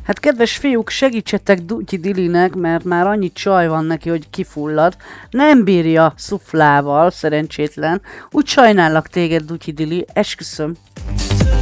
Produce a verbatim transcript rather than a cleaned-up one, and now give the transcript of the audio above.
Hát kedves fiúk, segítsetek Dutyi Dilinek, mert már annyi csaj van neki, hogy kifullad. Nem bírja szuflával, szerencsétlen. Úgy sajnállak téged, Dutyi Dili, esküszöm.